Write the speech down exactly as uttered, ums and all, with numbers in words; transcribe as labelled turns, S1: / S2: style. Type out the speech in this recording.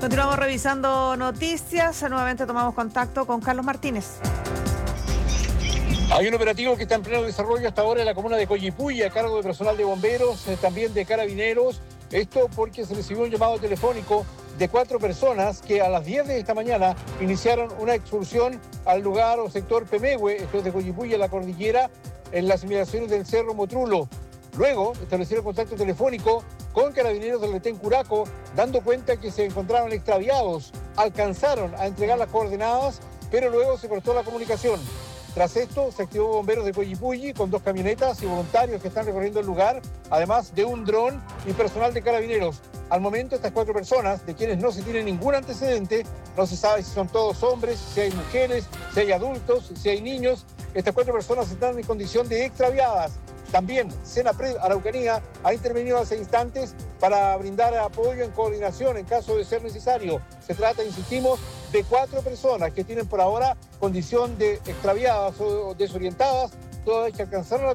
S1: Continuamos revisando noticias. Nuevamente tomamos contacto con Carlos Martínez.
S2: Hay un operativo que está en pleno desarrollo hasta ahora en la comuna de Coyipulli, a cargo de personal de bomberos, eh, también de carabineros. Esto porque se recibió un llamado telefónico de cuatro personas que a las diez de esta mañana iniciaron una excursión al lugar o sector Pemehue, esto es de Coyipulli, a la cordillera, en las inmediaciones del Cerro Motrulo. Luego establecieron contacto telefónico con carabineros del Retén Curaco, dando cuenta que se encontraban extraviados. Alcanzaron a entregar las coordenadas, pero luego se cortó la comunicación. Tras esto, se activó bomberos de Coyipulli con dos camionetas y voluntarios que están recorriendo el lugar, además de un dron y personal de carabineros. Al momento, estas cuatro personas, de quienes no se tiene ningún antecedente, no se sabe si son todos hombres, si hay mujeres, si hay adultos, si hay niños. Estas cuatro personas están en condición de extraviadas. También Senapred Araucanía ha intervenido hace instantes para brindar apoyo en coordinación en caso de ser necesario. Se trata, insistimos, de cuatro personas que tienen por ahora condición de extraviadas o desorientadas, todas que alcanzaron a